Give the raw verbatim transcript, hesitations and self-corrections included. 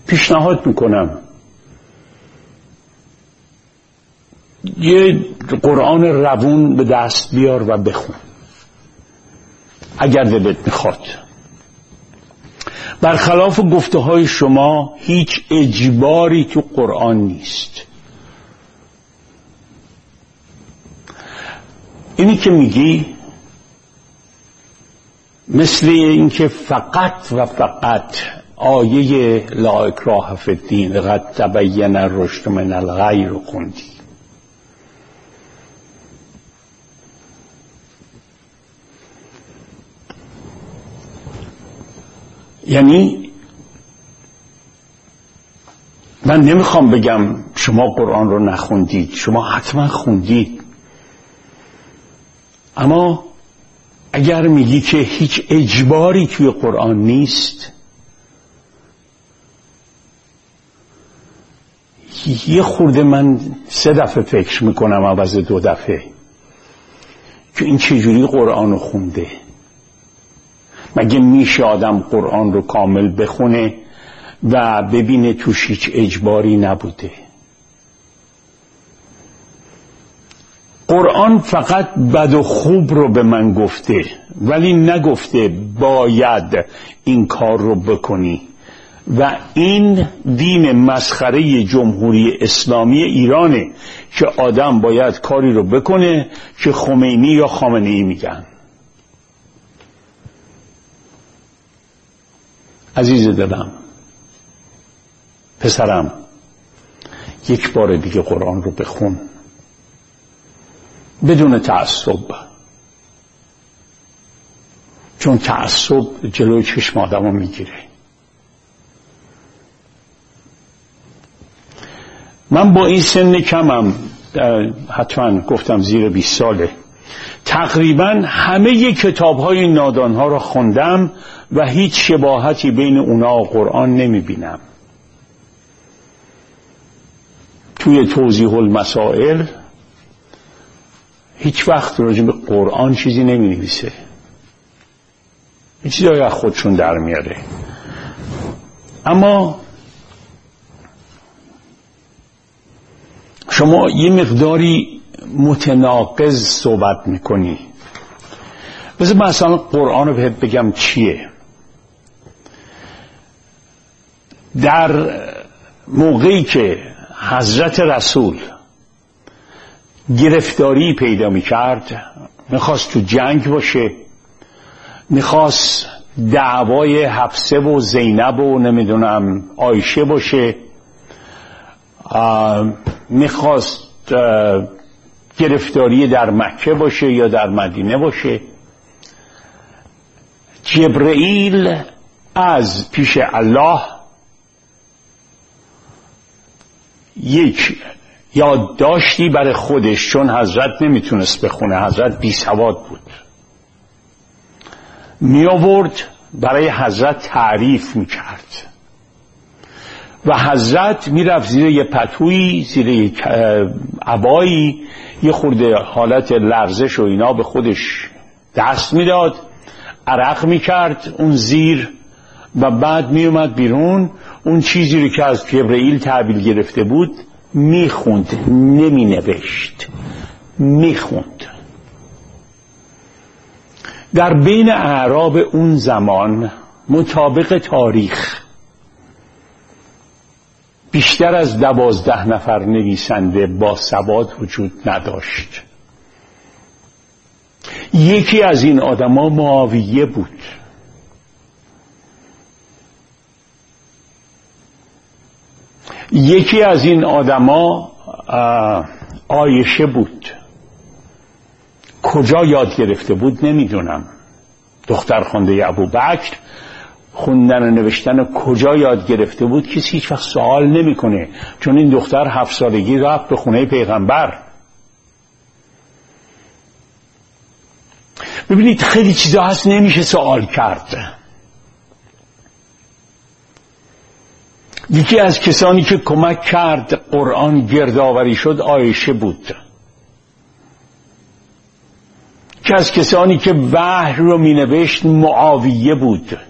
پیشنهاد میکنم یه قرآن روون به دست بیار و بخون اگر دلت میخواد. برخلاف گفته های شما هیچ اجباری تو قرآن نیست. اینی که میگی مثل اینکه فقط و فقط آیه لا اکراه فی الدین قد تبین الرشد من الغی رو خوندی. یعنی من نمیخوام بگم شما قرآن رو نخوندید، شما حتما خوندید، اما اگر میگی که هیچ اجباری توی قرآن نیست، یه خورده من سه دفعه فکر میکنم عوض دو دفعه که این چجوری قرآن رو خونده. مگه میشه آدم قرآن رو کامل بخونه و ببینه توش هیچ اجباری نبوده؟ قرآن فقط بد و خوب رو به من گفته، ولی نگفته باید این کار رو بکنی. و این دین مسخره جمهوری اسلامی ایرانه که آدم باید کاری رو بکنه که خمینی یا خامنه‌ای میگن. عزیز دلم، پسرم، یک بار دیگه قرآن رو بخون بدون تعصب، چون تعصب جلوی چشم آدم رو میگیره. من با این سن کمم، حتما گفتم زیر بیست ساله، تقریبا همه کتاب های نادان ها را خوندم و هیچ شباهتی بین اونا و قرآن نمی بینم. توی توضیح المسائل هیچ وقت راجع به قرآن چیزی نمی نویسه، این چیزایی از خودشون در میاره. اما شما یه مقداری متناقض صحبت میکنی. بذار مثلا قرآن رو بهت بگم چیه. در موقعی که حضرت رسول گرفتاری پیدا میکرد، میخواست تو جنگ باشه، میخواست دعوای حفصه و زینب و نمیدونم عایشه باشه، میخواست گرفتاری در مکه باشه یا در مدینه باشه، جبرئیل از پیش الله یک یادداشتی برای خودش، چون حضرت نمیتونست بخونه، حضرت بی سواد بود، می آورد برای حضرت تعریف میکرد و حضرت میرفت زیر یه پتویی، زیر یه عبایی، یه خورده حالت لرزش و اینا به خودش دست میداد، عرق میکرد اون زیر و بعد میومد بیرون، اون چیزی رو که از جبرئیل تحویل گرفته بود میخوند، نمینوشت، میخوند. در بین اعراب اون زمان مطابق تاریخ بیشتر از دوازده نفر نویسنده با سواد وجود نداشت. یکی از این آدما معاویه بود. یکی از این آدما عایشه بود. کجا یاد گرفته بود نمیدونم. دختر خونده ابوبکر، خوندن و نوشتن کجا یاد گرفته بود کسی هیچ وقت سوال نمیکنه، چون این دختر هفت سالگی رفت به خونه پیغمبر. ببینید خیلی چیزا هست نمیشه سوال کرد. یکی از کسانی که کمک کرد قرآن گردآوری شد عایشه بود. یکی از کسانی که وحی رو می نوشت معاویه بود.